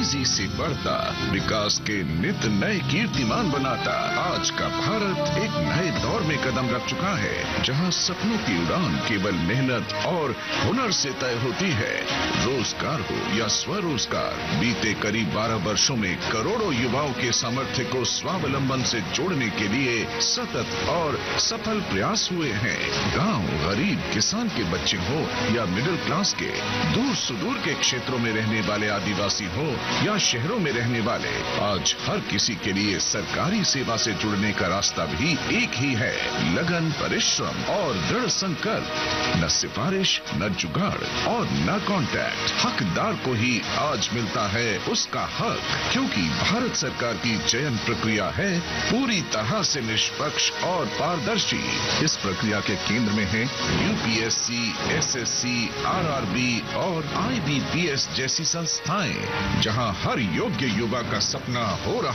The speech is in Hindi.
तेजी से बढ़ता, विकास के नित नए कीर्तिमान बनाता आज का भारत एक नए दौर में कदम रख चुका है, जहां सपनों की उड़ान केवल मेहनत और हुनर से तय होती है। रोजगार हो या स्वरोजगार, बीते करीब 12 वर्षों में करोड़ों युवाओं के सामर्थ्य को स्वावलंबन से जोड़ने के लिए सतत और सफल प्रयास हुए हैं। गांव, गरीब, किसान के बच्चे हो या मिडिल क्लास के, दूर सुदूर के क्षेत्रों में रहने वाले आदिवासी हो या शहरों में रहने वाले, आज हर किसी के लिए सरकारी सेवा से जुड़ने का रास्ता भी एक ही है, लगन, परिश्रम और दृढ़ संकल्प। न सिफारिश, न जुगाड़ और न कॉन्टैक्ट। हकदार को ही आज मिलता है उसका हक, क्योंकि भारत सरकार की चयन प्रक्रिया है पूरी तरह से निष्पक्ष और पारदर्शी। इस प्रक्रिया के केंद्र में है यूपीएससी, एसएससी, आरआरबी और आईबीपीएस जैसी संस्थाएं, जहां हर योग्य युवा का सपना हो रहा